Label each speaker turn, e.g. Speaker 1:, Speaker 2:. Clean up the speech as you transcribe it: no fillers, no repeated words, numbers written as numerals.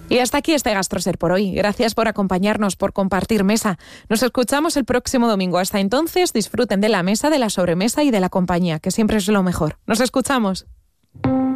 Speaker 1: Y hasta aquí este GastroSer por hoy. Gracias por acompañarnos, por compartir mesa. Nos escuchamos el próximo domingo. Hasta entonces, disfruten de la mesa, de la sobremesa y de la compañía, que siempre es lo mejor. Nos escuchamos.